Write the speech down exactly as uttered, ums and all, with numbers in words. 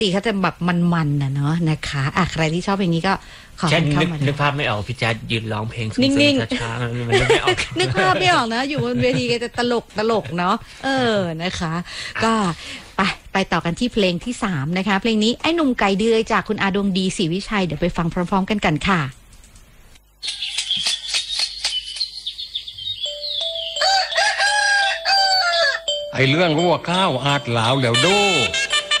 ตีเขาจะแบบมันๆนะเนาะนะคะอ่ะใครที่ชอบเพลงนี้ก็ขอให้เข้ามานึกภาพไม่ออกพี่แจ๊ดยืนร้องเพลงนิ่งๆช้าๆมันนึกไม่ออกนึกภาพไม่ออกนะอยู่บนเวทีก็จะตลกตลกเนาะเออนะคะก็ไปไปต่อกันที่เพลงที่สามนะคะเพลงนี้ไอ้หนุ่มไก่เดือยจากคุณอาดวงดีศรีวิชัยเดี๋ยวไปฟังพร้อมๆกันกันค่ะไอ้เรื่องรั่วข้าวอาจหลาวแล้วโด